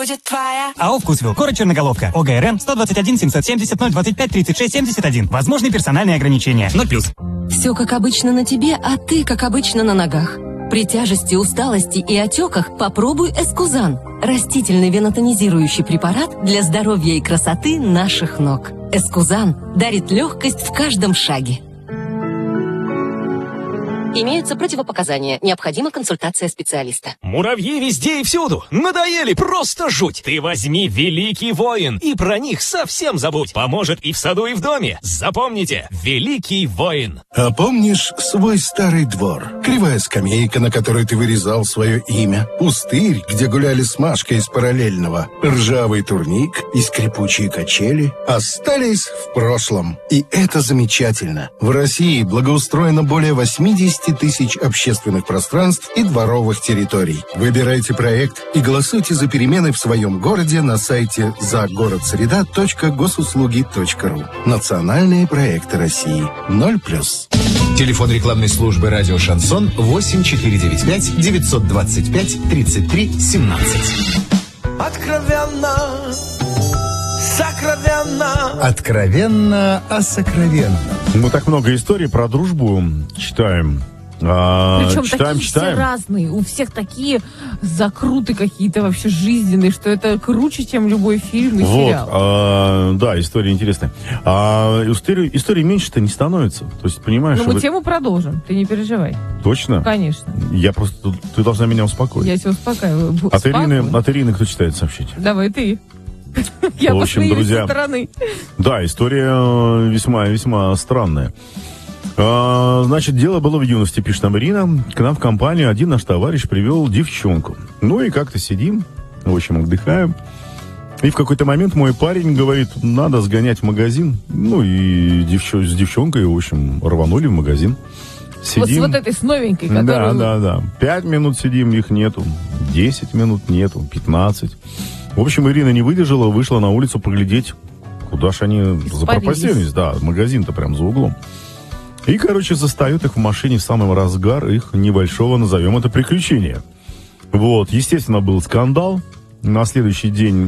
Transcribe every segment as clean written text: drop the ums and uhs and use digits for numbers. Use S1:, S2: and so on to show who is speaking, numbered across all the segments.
S1: будет твоя.
S2: АО «Вкусвилл». Город Черноголовка. ОГРН 121 770 025 36 71. Возможны персональные ограничения. 0+.
S3: Все как обычно на тебе, а ты как обычно на ногах. При тяжести, усталости и отеках попробуй Эскузан. Растительный венотонизирующий препарат для здоровья и красоты наших ног. Эскузан дарит легкость в каждом шаге. Имеются противопоказания. Необходима консультация специалиста.
S4: Муравьи везде и всюду. Надоели, просто жуть. Ты возьми Великий Воин и про них совсем забудь. Поможет и в саду, и в доме. Запомните, Великий Воин.
S5: А помнишь свой старый двор? Кривая скамейка, на которой ты вырезал свое имя. Пустырь, где гуляли с Машкой из параллельного. Ржавый турник и скрипучие качели остались в прошлом. И это замечательно. В России благоустроено более 80 тысяч общественных пространств и дворовых территорий. Выбирайте проект и голосуйте за перемены в своем городе на сайте загородсреда.госуслуги.ру. Национальные проекты России. 0+.
S6: Телефон рекламной службы «Радио Шансон» 8495 925 33 17.
S1: Откровенно, сокровенно.
S6: Откровенно о сокровенном.
S7: Мы так много историй про дружбу читаем.
S8: Причем
S7: читаем.
S8: все разные. У всех такие закруты какие-то вообще жизненные, что это круче, чем любой фильм и сериал.
S7: Да, история интересная. Истории меньше-то не становится. То есть, понимаешь...
S8: Ну, мы тему продолжим, ты не переживай.
S7: Точно?
S8: Конечно.
S7: Я просто... Ты должна меня успокоить.
S8: Я тебя успокаиваю.
S7: От Ирины кто читает сообщение?
S8: Давай ты. Я посмотрю со стороны.
S7: Да, история весьма странная. Значит, дело было в юности, пишет нам Ирина. К нам в компанию один наш товарищ привел девчонку. Ну и как-то сидим, в общем, отдыхаем. И в какой-то момент мой парень говорит, надо сгонять в магазин. Ну и с девчонкой, в общем, рванули в магазин. Сидим.
S8: Вот с этой, с новенькой, которую...
S7: Да. 5 минут сидим, их нету. 10 минут нету, 15. В общем, Ирина не выдержала, вышла на улицу поглядеть, куда ж они запропастились. Да, магазин-то прям за углом. И, застают их в машине в самый разгар их небольшого, назовем это, приключения. Вот, естественно, был скандал. На следующий день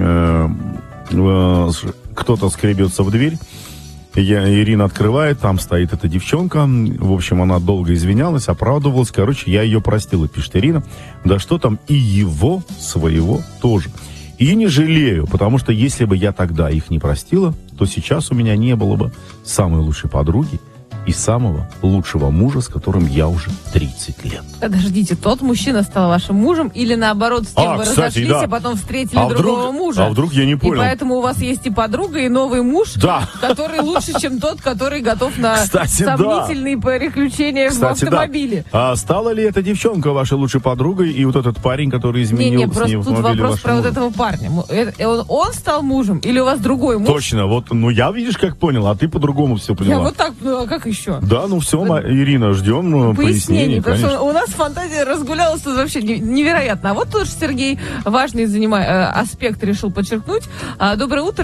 S7: кто-то скребется в дверь. Ирина открывает, там стоит эта девчонка. В общем, она долго извинялась, оправдывалась. Я ее простила, пишет Ирина. Да что там, и его, своего тоже. И не жалею, потому что если бы я тогда их не простила, то сейчас у меня не было бы самой лучшей подруги и самого лучшего мужа, с которым я уже 30 лет.
S8: Подождите, тот мужчина стал вашим мужем или наоборот с кем вы разошлись, а потом встретили другого мужа?
S7: А вдруг я не понял?
S8: И поэтому у вас есть и подруга, и новый муж, который лучше, чем тот, который готов на сомнительные приключения в автомобиле.
S7: А стала ли эта девчонка вашей лучшей подругой и вот этот парень, который изменил с ней в автомобиле?
S8: Просто тут вопрос про вот этого парня. Он стал мужем или у вас другой муж?
S7: Точно, я, видишь, как понял, а ты по-другому все поняла.
S8: Я вот так, а как еще?
S7: Да, все, Ирина, ждем пояснений.
S8: Потому что у нас фантазия разгулялась тут вообще невероятно. А вот тоже Сергей важный аспект решил подчеркнуть. Доброе утро.